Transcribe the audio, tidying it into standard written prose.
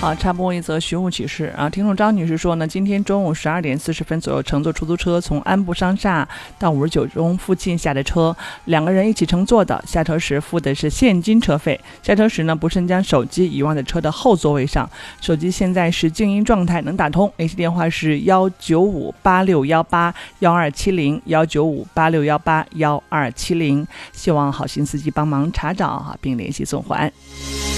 好，插播一则寻物启事啊！听众张女士说呢，今天中午12点40分左右，乘坐出租车从安步商厦到59中附近下的车，2个人一起乘坐的。下车时付的是现金车费，下车时呢，不慎将手机遗忘在车的后座位上，手机现在是静音状态，能打通，联系电话是19586181270 19586181270，希望好心司机帮忙查找并联系送还。